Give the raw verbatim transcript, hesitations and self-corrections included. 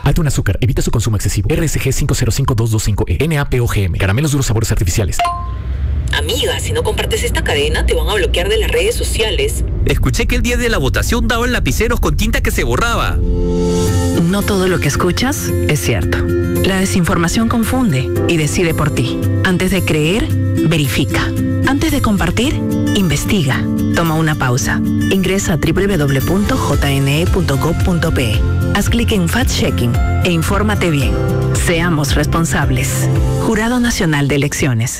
Alto en azúcar. Evita su consumo excesivo. R S G cinco cero cinco dos dos cinco E. N A P O G M. Caramelos duros sabores artificiales. Amiga, si no compartes esta cadena, te van a bloquear de las redes sociales. Escuché que el día de la votación daban lapiceros con tinta que se borraba. No todo lo que escuchas es cierto. La desinformación confunde y decide por ti. Antes de creer, verifica. Antes de compartir, investiga. Toma una pausa. Ingresa a doble u doble u doble u punto j n e punto gob punto p e. Haz clic en Fact Checking e infórmate bien. Seamos responsables. Jurado Nacional de Elecciones.